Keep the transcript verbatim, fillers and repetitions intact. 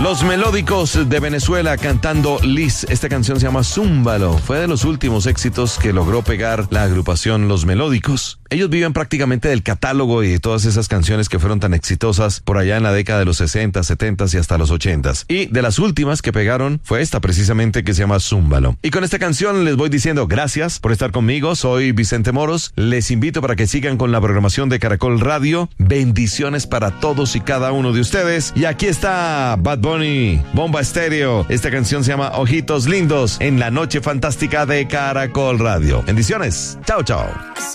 Los Melódicos de Venezuela cantando Liz. Esta canción se llama Zúmbalo. Fue de los últimos éxitos que logró pegar la agrupación Los Melódicos. Ellos viven prácticamente del catálogo y de todas esas canciones que fueron tan exitosas por allá en la década de los sesenta, setenta y hasta los ochenta. Y de las últimas que pegaron fue esta precisamente, que se llama Zúmbalo. Y con esta canción les voy diciendo gracias por estar conmigo. Soy Vicente Moros. Les invito para que sigan con la programación de Caracol Radio. Bendiciones para todos y cada uno de ustedes. Y aquí está Bad Bunny, Bomba Estéreo. Esta canción se llama Ojitos Lindos en la noche fantástica de Caracol Radio. Bendiciones. Chao, chao.